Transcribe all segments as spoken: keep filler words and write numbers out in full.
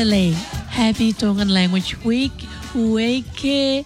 Malolele. Happy Tongan Language Week. Ueke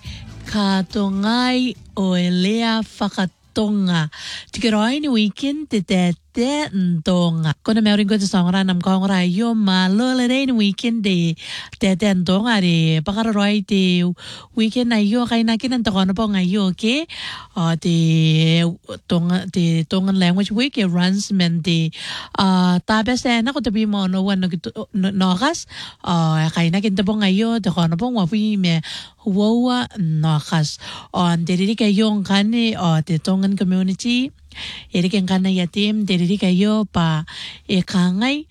katongai oelea whakatonga. Tikiroai ni weekend te te te ndonga. Kona meoring ko te songora nam kongora yo malolele ni weekend de te te ndonga re. Pakaroroi te weekend na yo kaina kinan tokono po ngayo ke. Uh, the Tongan the Tongan Language Week it runs men the uh tabe sa na ko tabi mo no wan no nokas uh kaina kinta po ngayo te kono po wapi me huwa nokas on diri kayong kani o the Tongan community eri ken kana yatim diri kayo pa e kangai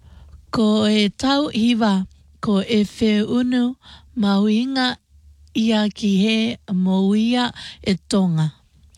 ko e tau hiva ko e fe unu mauinga ia ki he moia e Tonga.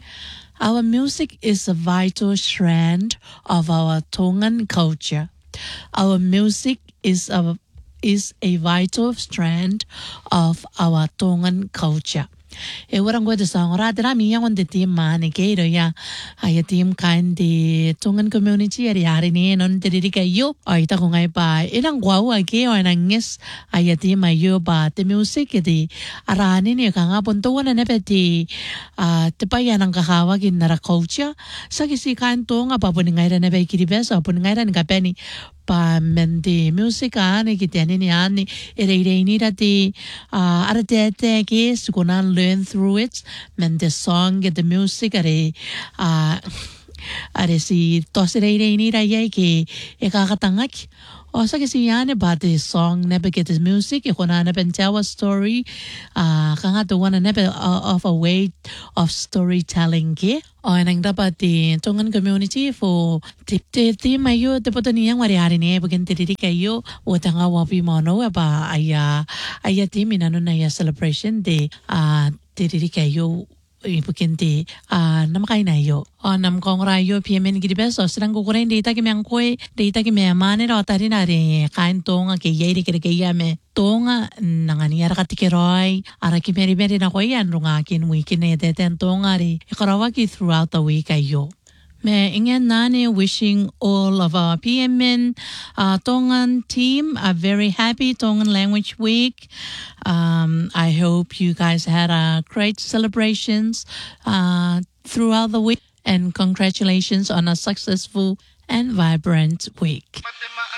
Our music is a vital strand of our Tongan culture. Our music is a is a vital strand of our Tongan culture. E warang ko sa ora dra mi yang on the team man ke ro ya ay team kind the Tongan community ari ari ni non diri kayo ay ta ko ngai pa ilang gwawa ke o nang yes ay team ayo ba the music di arani ni ka nga punto na ne peti ah te pa yan ang kakawa kin na culture sa kisi kan to nga pa pun ngai ra ne ba kiri besa pun ngai ra nga peni pa mente music ani ki tani ni ani ere ire ni rati ah ara te te ke sukuna learn through it mente song get the music are ah are si tosere ire ni ra ye ke e ka katangak o sa kasi yan about the song never get the music e kona na tell a story ah kanga to one never of a way of storytelling ke o nang dapat di Tongan community for tip te ti mayo te poto niyang wari-hari ne bagan tiri kayo o tanga wapi mono ba aya aya ti minano na ya celebration de ah tiri kayo ipukente ah namakay na yo o nam kong rayo pimen gidi beso sirang kukuren data ki meng koe data ki memane ro tari na re kain tonga ke yeri kere ke yame tonga nangani ara katikiroy ara ki meri meri na koe yan runga kin weekend ne deten tonga re ikarawa ki throughout the week ayo. Me ingen nane wishing all of our P M N uh, Tongan team a very happy Tongan Language Week. Um, I hope you guys had a great celebrations uh, throughout the week and congratulations on a successful and vibrant week.